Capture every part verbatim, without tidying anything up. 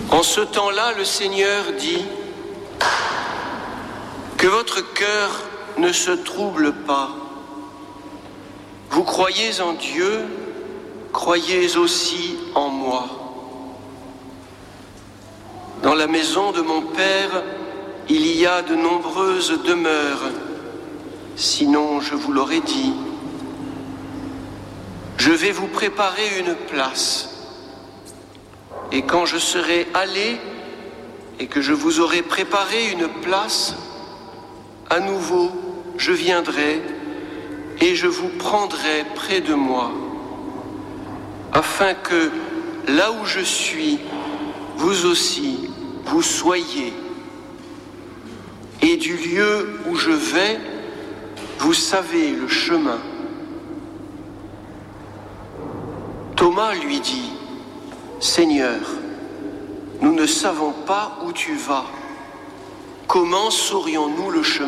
En ce temps-là, le Seigneur dit que votre cœur ne se trouble pas. Vous croyez en Dieu, croyez aussi en moi. Dans la maison de mon Père, il y a de nombreuses demeures, sinon je vous l'aurais dit. Je vais vous préparer une place. Et quand je serai allé et que je vous aurai préparé une place, à nouveau je viendrai et je vous prendrai près de moi, afin que là où je suis, vous aussi, vous soyez. Et du lieu où je vais, vous savez le chemin. Thomas lui dit, « Seigneur, nous ne savons pas où tu vas. Comment saurions-nous le chemin ?»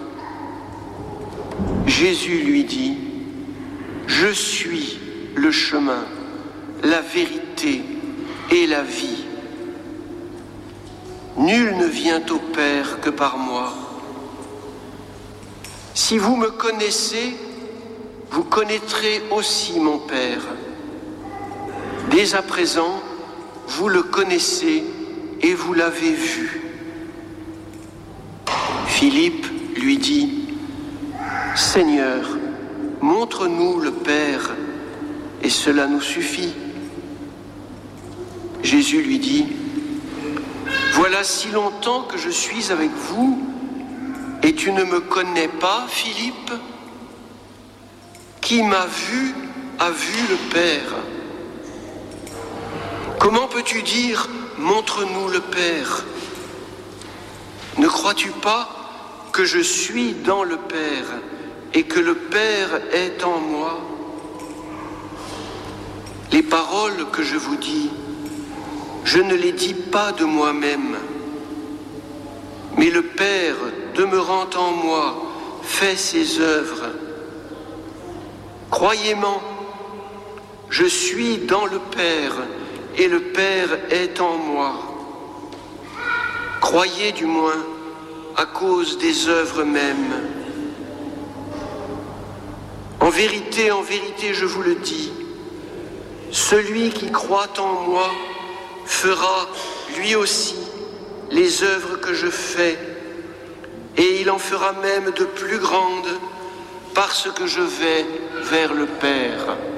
Jésus lui dit, « Je suis le chemin, la vérité et la vie. Nul ne vient au Père que par moi. Si vous me connaissez, vous connaîtrez aussi mon Père. Dès à présent, vous le connaissez et vous l'avez vu. » Philippe lui dit, « Seigneur, montre-nous le Père, et cela nous suffit. » Jésus lui dit, « Voilà si longtemps que je suis avec vous, et tu ne me connais pas, Philippe? Qui m'a vu a vu le Père. Comment peux-tu dire, montre-nous le Père? Ne crois-tu pas que je suis dans le Père et que le Père est en moi? Les paroles que je vous dis, je ne les dis pas de moi-même, mais le Père, demeurant en moi, fait ses œuvres. Croyez-moi, je suis dans le Père et le Père est en moi. Croyez du moins à cause des œuvres mêmes. En vérité, en vérité, je vous le dis, celui qui croit en moi fera lui aussi les œuvres que je fais, et il en fera même de plus grandes, parce que je vais vers le Père.